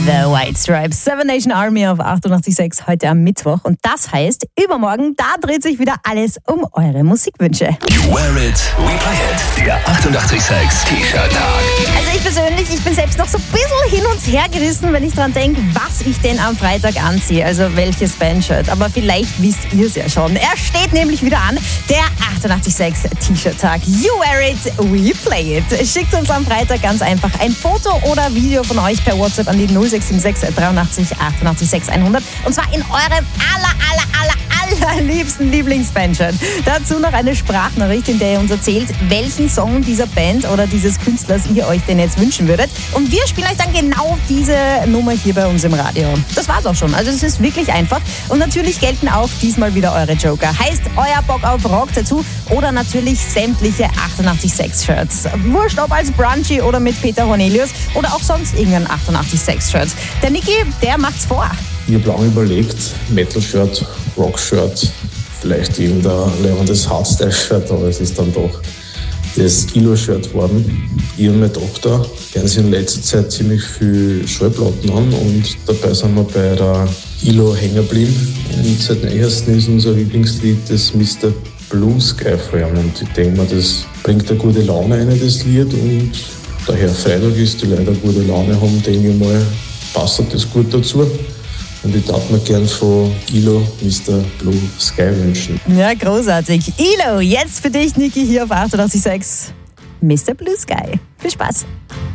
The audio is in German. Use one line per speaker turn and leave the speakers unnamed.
The White Stripes, Seven Nation Army auf 88.6 heute am Mittwoch. Und das heißt, übermorgen, da dreht sich wieder alles um eure Musikwünsche.
You wear it, we play it. Der 88.6 T-Shirt-Tag.
Also ich persönlich, ich bin selbst noch so ein bisschen hin und her gerissen, wenn ich dran denke, was ich denn am Freitag anziehe. Also welches Bandshirt. Aber vielleicht wisst ihr es ja schon. Er steht nämlich wieder an, der 88.6 T-Shirt-Tag. You wear it, we play it. Schickt uns am Freitag ganz einfach ein Foto oder Video von euch per WhatsApp an die 0676 83 88 600. Und zwar in eurem allerliebsten Lieblingsbandshirt. Dazu noch eine Sprachnachricht, in der ihr uns erzählt, welchen Song dieser Band oder dieses Künstlers ihr euch denn jetzt wünschen würdet. Und wir spielen euch dann genau diese Nummer hier bei uns im Radio. Das war's auch schon. Also es ist wirklich einfach. Und natürlich gelten auch diesmal wieder eure Joker. Heißt euer Bock auf Rock dazu oder natürlich sämtliche 88.6 Shirts. Wurscht ob als Brunchy oder mit Peter Cornelius oder auch sonst irgendein 88.6 Shirt. Der Niki, der macht's vor.
Ich habe lange überlegt, Metal-Shirt, Rock-Shirt, vielleicht irgendein lebendes Hardstyle-Shirt, aber es ist dann doch das ILO-Shirt geworden. Ich und mein Tochter hören sich in letzter Zeit ziemlich viel Schallplatten an und dabei sind wir bei der ILO hängen geblieben. Und seit dem ersten ist unser Lieblingslied das Mr. Blue Sky vor allem. Und ich denke mir, das bringt eine gute Laune rein, das Lied. Und daher Freitag ist, die Leute eine gute Laune haben, denke ich mal, passt das gut dazu. Und ich darf mir gern von ILO Mr. Blue Sky wünschen.
Ja, großartig. ILO, jetzt für dich, Niki, hier auf 88.6 Mr. Blue Sky. Viel Spaß.